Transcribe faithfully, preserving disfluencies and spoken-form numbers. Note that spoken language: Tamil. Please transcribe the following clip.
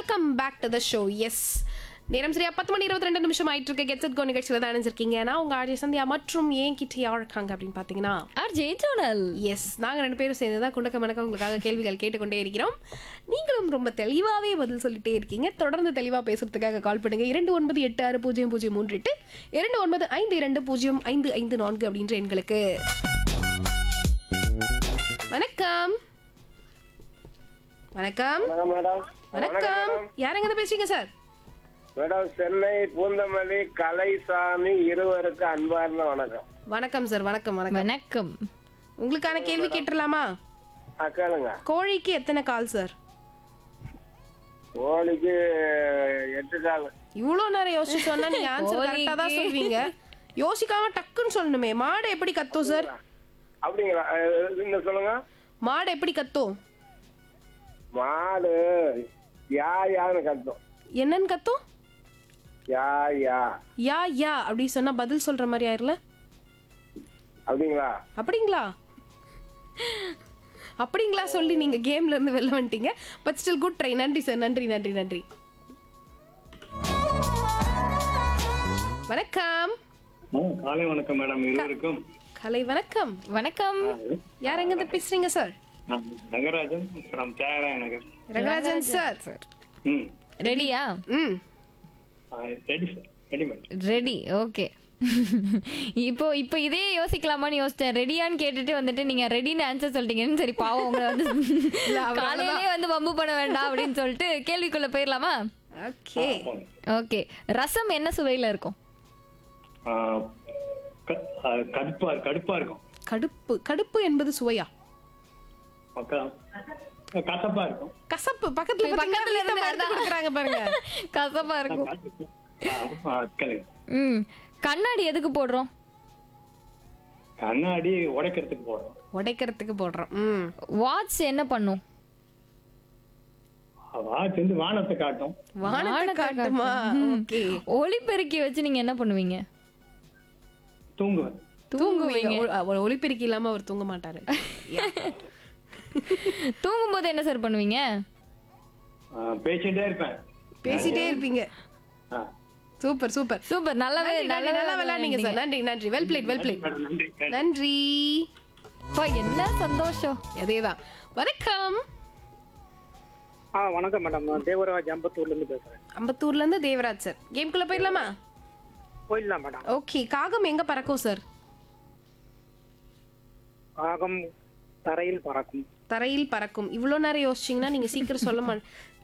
Welcome back to the show. S, நேரம் சரியா பத்து மணி இருபத்தி ரெண்டு நிமிஷம் ஆயிட்டு இருக்கு. கெட்ஸ் இட் கோ நிகழ்ச்சியில் தான் நினைச்சிருக்கீங்க. நான் உங்க ஆர்ஜே சந்தியா மற்றும் ஏன் கிட்ட யார் இருக்காங்க அப்படின்னு பாத்தீங்கன்னா ஆர்ஜே ஜோனல். எஸ், நாங்க ரெண்டு பேரும் சேர்ந்து தான் குண்டக்க மணக்க உங்களுக்காக கேள்விகள் கேட்டுக்கொண்டே இருக்கிறோம். நீங்களும் ரொம்ப தெளிவாவே பதில் சொல்லிட்டே இருக்கீங்க. தொடர்ந்து தெளிவா பேசுறதுக்காக கால் பண்ணுங்க. இரண்டு ஒன்பது எட்டு ஆறு பூஜ்ஜியம் பூஜ்ஜியம் மூன்று எட்டு இரண்டு ஒன்பது ஐந்து இரண்டு பூஜ்ஜியம் ஐந்து ஐந்து நான்கு அப்படின்ற எண்களுக்கு. வணக்கம் வணக்கம் மேடம் வணக்கம். யாருங்க பேசுறீங்க சார்? மேடம் சென்னை பூந்தமல்லி கலைசாமி இருவருக்கு அன்பார்ந்த வணக்கம். வணக்கம் சார். வணக்கம் வணக்கம். வணக்கம். உங்களுக்கான கேள்வி கேட்டுடலாமா? ஆ, கேளுங்க. கோழிக்கு எத்தனை கால் சார்? கோழிக்கு எட்டு கால். இவ்வளவு நேரம் யோசிச்சு சொன்னா நீங்க ஆன்சர் கரெக்டா தான் சொல்வீங்க. யோசிக்காம டக்குன்னு சொல்லணுமே. மாடு எப்படி கத்தும் சார்? அப்படிங்களா? அஹ், இன்னும் சொல்லுங்க. மாடு எப்படி கத்தும்? மாடு யா யான்னு கத்தும். என்னன்னு கத்தும்? யா யா. யா யா அப்படி சொன்னா பதில் சொல்ற மாதிரி ஆயிருல? அப்படிங்களா? அப்படிங்களா அப்படிங்களா சொல்லி நீங்க கேம்ல இருந்து வெளில வந்துட்டீங்க. But still good try. நன்றி சார். நன்றி நன்றி நன்றி. வணக்கம். காலை வணக்கம் மேடம் இருவருக்கும். கலை வணக்கம். வணக்கம். யார் எங்க இருந்து பேசுறீங்க சார்? நான் ரங்கராஜன் ஃப்ரம் தியாகராய நகர். ரங்கராஜன் சார். ம் ரெடியா? ம் ready sir, readymade. Ready. Okay. இப்போ இப்போ இதே யோசிக்கலாமான்னு யோசிச்சேன். ரெடியான்னு கேட்டுட்டு வந்துட்டு நீங்க ரெடின்னு ஆன்சர் சொல்லிட்டீங்கன்னு சரி பாவம் உங்களை வந்து காலையிலே வந்து வம்பு பண்ண வேண்டாம் அப்படின்னு சொல்லிட்டு கேள்விக்குள்ள போயிடலாமா? ஓகே. ஓகே. ரசம் என்ன சுவையில இருக்கும்? கடுப்பா கடுப்பா இருக்கும். கடுப்பு. கடுப்பு என்பது சுவையா? பக்கம் கசப்பா இருக்கும். கசப்பு. பக்கத்துல பக்கத்துல இருந்து பக்கத்துல கொடுக்குறாங்க பாருங்க. கசப்பா இருக்கும். ஆ, கேளுங்க. ம். கண்ணாடி எதுக்கு போடுறோம்? கண்ணாடி உடைக்கிறதுக்கு போடுறோம். உடைக்கிறதுக்கு போடுறோம். ம் வாட்ச் என்ன பண்ணும்? வாட்ச் வந்து வானத்தை காட்டும். வானத்தை காட்டுமா? ஓகே. ஒளிபெருக்கி வச்சு நீங்க என்ன பண்ணுவீங்க? தூங்குவேன். தூங்குவீங்க. ஒ- ஒலிபெருக்கி இல்லாம அவர் தூங்க மாட்டாரு. தூங்கும் போது என்ன சார் பண்ணுவீங்க? ஆ, பேசிட்டே இருப்பேன். பேசிட்டே இருப்பீங்க. ஆ. Super super super. நல்லாவே நன்றி, நன்றி, நல்லா விளையாடுங்க சார். நன்றி நன்றி. Well played well plate. Madam, நன்றி. நன்றி. அப்பா, என்ன சந்தோஷம். அதேதான். வணக்கம். ஆ வணக்கம் மேடம், நான் தேவராஜ் அம்பத்தூர்ல இருந்து பேசுறேன். அம்பத்தூர்ல இருந்து தேவராஜ் சார். கேம்குள்ள போயிடலாமா? போயிடலாம் மேடம். ஓகே. காகம் எங்க பறக்கும் சார்? காகம் தரையில் பறக்கும். தரையில் பறக்கும். இவ்வளவு நேரம் யோசிச்சீங்கன்னா நீங்க சீக்கிரம் சொல்ல மாட்டீங்க.